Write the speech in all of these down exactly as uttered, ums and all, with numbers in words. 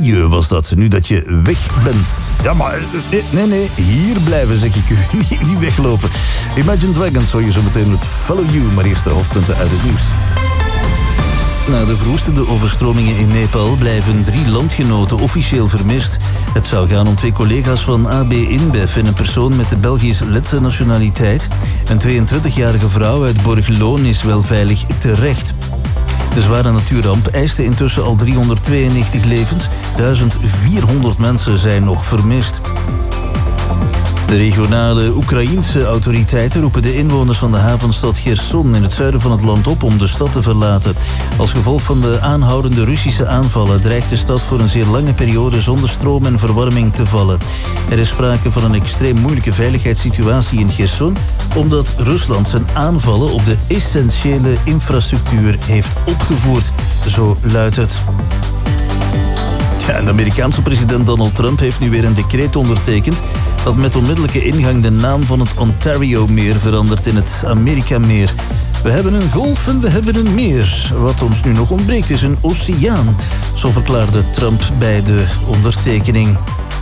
Milieu was dat, nu dat je weg bent. Ja, maar nee, nee, hier blijven, zeg ik u. Niet, niet weglopen. Imagine Dragons hoor je zo meteen met Follow You, maar eerst de hoofdpunten uit het nieuws. Na de verwoestende overstromingen in Nepal blijven drie landgenoten officieel vermist. Het zou gaan om twee collega's van A B InBev en een persoon met de Belgisch-Letse nationaliteit. Een tweeëntwintigjarige vrouw uit Borgloon is wel veilig terecht. De zware natuurramp eiste intussen al driehonderdtweeënnegentig levens. duizend vierhonderd mensen zijn nog vermist. De regionale Oekraïense autoriteiten roepen de inwoners van de havenstad Cherson in het zuiden van het land op om de stad te verlaten. Als gevolg van de aanhoudende Russische aanvallen dreigt de stad voor een zeer lange periode zonder stroom en verwarming te vallen. Er is sprake van een extreem moeilijke veiligheidssituatie in Cherson, omdat Rusland zijn aanvallen op de essentiële infrastructuur heeft opgevoerd. Zo luidt het. Ja, en de Amerikaanse president Donald Trump heeft nu weer een decreet ondertekend dat met onmiddellijke ingang de naam van het Ontario-meer verandert in het Amerika-meer. We hebben een golf en we hebben een meer. Wat ons nu nog ontbreekt is een oceaan, zo verklaarde Trump bij de ondertekening.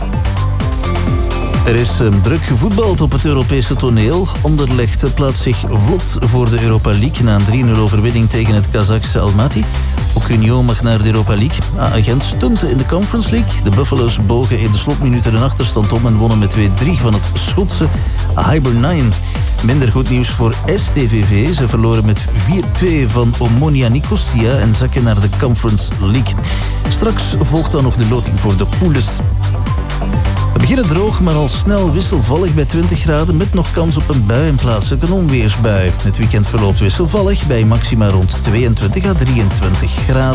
Er is um, druk gevoetbald op het Europese toneel. Anderlecht plaatst zich vlot voor de Europa League na een drie nul overwinning tegen het Kazachse Almaty. Ook Union mag naar de Europa League. A-agent stunte in de Conference League. De Buffalo's bogen in de slotminuten een achterstand om en wonnen met twee drie van het Schotse Hibernian. Minder goed nieuws voor S T V V. Ze verloren met vier twee van Omonia Nicosia en zakken naar de Conference League. Straks volgt dan nog de loting voor de poules. We beginnen droog, maar al snel wisselvallig bij twintig graden... met nog kans op een bui en plaatselijk een onweersbui. Het weekend verloopt wisselvallig bij maxima rond tweeëntwintig à drieëntwintig graden.